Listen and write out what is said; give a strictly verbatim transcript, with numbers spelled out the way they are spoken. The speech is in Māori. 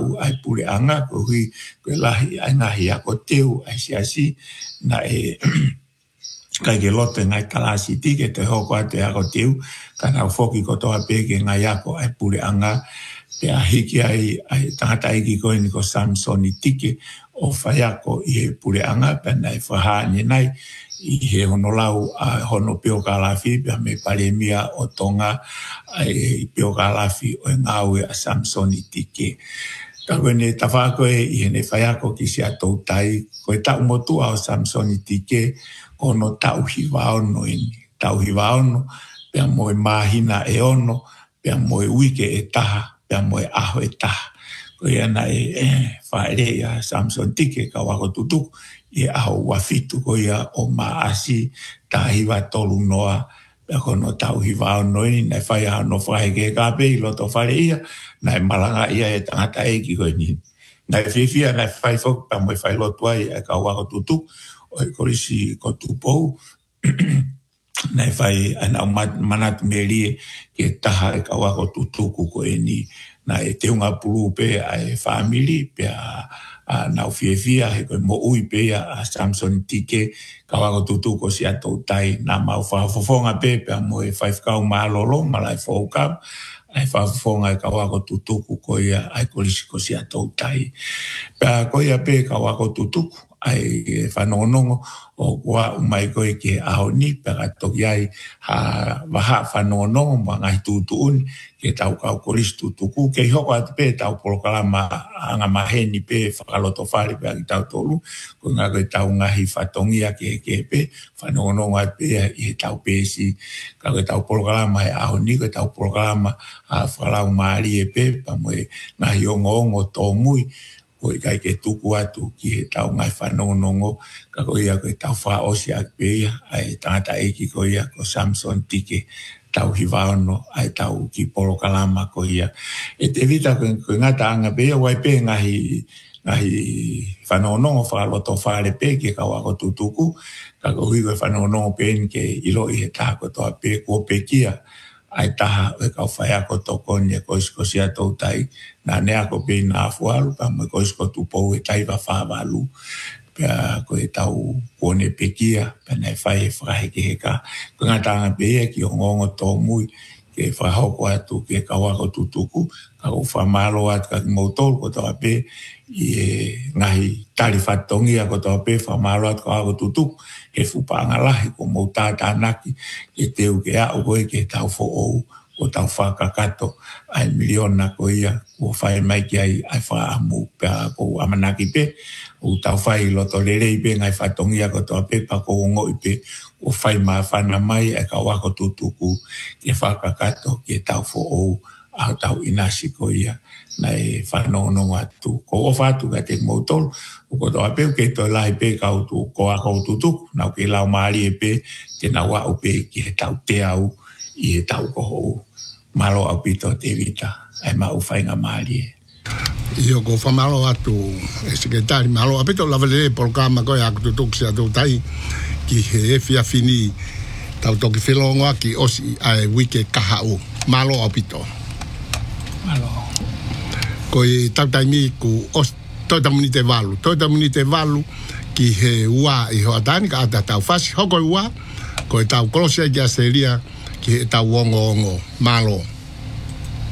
au ai pule anga ko hui ko lahi ai ngahi ako teu ai siasi na e kai ke lote ngai kalasi tike te hoko ate ako teu kana foki ko toa peke ngai ako ai pule anga pe a hiki ai ai tangata iki ko ni ko Samsoni tike o whaiako i he pule anga pe nai whahani nai i he honolau a hono peo kalafi pe me paremia o tonga ai peo kalafi o ngaue a Samsoni tike. Ka wene tawhako e i hene whaiako ki si atou tai ko e tau motua o Samsoni tike ono tau hiwaono ini. Tau hiwaono pea moe mahina e ono pea moe uike e taha pea moe aho e taha. Ko ia na e e whaere ia Samson tike ka wako tutuku i aho wafitu ko ia o maasi ta hiwa tolu noa pea kono tau hiwaono ini na whai ano whahe ke kape i loto whare ia na e malanga ia e tangata eki ko ini. Na e whiwhia na e whai whok pea moe whai lotua i e ka wako tutuku o e korisi ko tupou na e whai ana manatu merie ke taha e ka wako tutuku ko e ni na e te unga puru pe a e family pe a, a nau fiefia he koe mo ui pe a Samson tike ka wako tutuku si atou tai na mau whafofonga pe pe a mo e whaifkau maalolo malai whaukau ai whafonga e ka wako tutuku ko ia ai korisi ko si atou tai pe a ko ia pe ka wako tutuku ai whanonongo o kua umai koe ke aho ni pera toki ai ha waha whanonongo ma ngai tutuun ke tau kau koris tutuku ke hoko ati pe tau polokalama anga maheni pe whakaloto whare pe aki tau tolu ko ngā koe tau ngahi whatongia ke ke pe whanonongo ati pe i tau pesi ka koe tau polokalama e aho ni koe tau polokalama a whakalau maari e pe pa moe ngahi ongo ongo tō mui ko i kai ke tuku atu ki he tau ngai whanongonongo ka ko ia koe tau wha osi ak peia ai tangata eki ko ia ko Samson tike tau hiwaono ai tau ki polo kalama ko ia e te vita ko ngata anga peia wai pe ngahi ngahi whanongonongo whakaloto whare pe ke ka wako tutuku ka ko hui koe whanongonongo pe ke ilo i he tako toa pe ko pe kia ai taha e kau whai ako toko ni e koisko si atou tai na ne ako pe na afualu pa mo koisko tupou e tai wa whawalu pia ko e tau kone pekia pa nei whai e whaheke heka ko ngā tanga pe e ki o ngongo tō mui ke whahoko atu ke kawako tutuku ka ko whamalo atu ka moutolu ko tō pe i e ngahi tari whatongi ako tō pe whamalo atu kawako tutuku he whupanga lahi ko moutata naki ke teu ke au koe ke tau fo ou ko tau whakakato ai miliona ko ia ko whai mai ki ai ai whaamu pia ko amanaki pe o tau whai loto lerei pe ngai whatongi ako tō pe pa ko ngoi pe o whai maa whana mai e ka wako tutuku ke whakakato ke tau fo ou au tau inasi ko ia na e whanonongo atu. Ko o whatu ka te moutolu, o ko toa peu ke toi lahi pe kautu ko a kautu tuku, nau ke lau maari e pe, ke nau au pe ki he tau te au, i he tau ko hou. Malo au pito te vita, ai mau whainga maari e. Io ko whamalo atu e sekretari, malo a pito lavele por kama koe aku tutuku si atu tai, ki he e fia fini tau toki whelongoa ki osi ai wike kaha u. Malo au pito. Malo. Ko i tau taimi ku os toi tamuni te walu. Toi tamuni te walu ki he ua i hoa tani ka ata tau fasi hoko ua. Ko i tau kolosia ki a seria ki he tau ongo ongo malo.